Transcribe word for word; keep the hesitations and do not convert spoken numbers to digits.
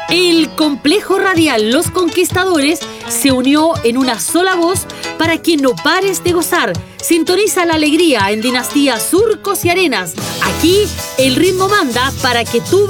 El complejo radial Los Conquistadores se unió en una sola voz para que no pares de gozar. Sintoniza la alegría en Dinastía Surcos y Arenas. Aquí el ritmo manda para que tú